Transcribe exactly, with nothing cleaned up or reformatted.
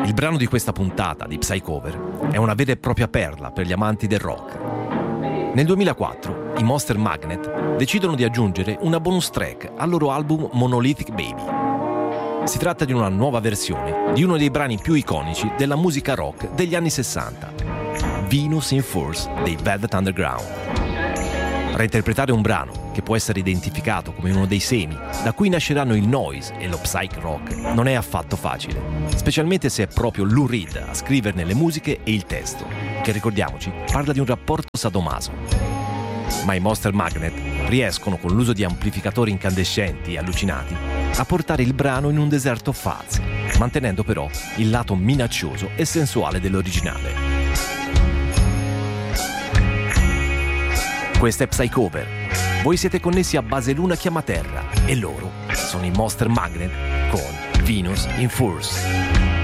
Il brano di questa puntata di Psychover è una vera e propria perla per gli amanti del rock. Nel duemilaquattro i Monster Magnet decidono di aggiungere una bonus track al loro album Monolithic Baby. Si tratta di una nuova versione di uno dei brani più iconici della musica rock degli anni sessanta, Venus in Force dei Velvet Underground. Reinterpretare un brano che può essere identificato come uno dei semi da cui nasceranno il noise e lo psych rock non è affatto facile, specialmente se è proprio Lou Reed a scriverne le musiche e il testo, che ricordiamoci parla di un rapporto sadomaso. Ma i Monster Magnet riescono con l'uso di amplificatori incandescenti e allucinati a portare il brano in un deserto fuzz, mantenendo però il lato minaccioso e sensuale dell'originale. Questa è Psychover. Voi siete connessi a Base Luna Chiama Terra e loro sono i Monster Magnet con Venus in Force.